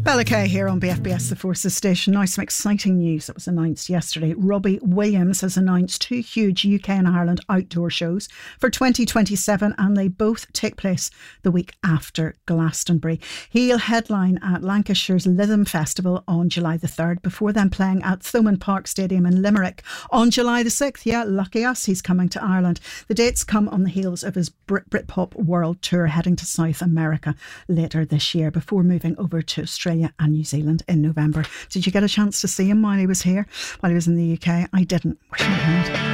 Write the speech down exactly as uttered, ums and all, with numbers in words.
Bella Kay here on B F B S The Forces Station. Now some exciting news that was announced yesterday. Robbie Williams has announced two huge U K and Ireland outdoor shows for twenty twenty-seven, and they both take place the week after Glastonbury. He'll headline at Lancashire's Lytham Festival on July the third, before then playing at Thomond Park Stadium in Limerick on July the sixth. Yeah, lucky us, he's coming to Ireland. The dates come on the heels of his Brit Britpop World Tour, heading to South America later this year before moving over to Australia and New Zealand in November. Did you get a chance to see him while he was here, while he was in the U K? I didn't. Wish I had.